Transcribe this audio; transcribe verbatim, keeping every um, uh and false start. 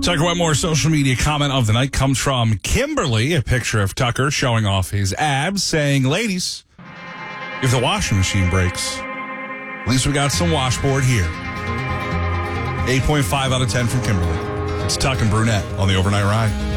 Tucker Wetmore's social media comment of the night comes from Kimberly, a picture of Tucker showing off his abs, saying, ladies, if the washing machine breaks, at least we got some washboard here. eight point five out of ten from Kimberly. It's Tuck and Brunette on the Overnight Ride.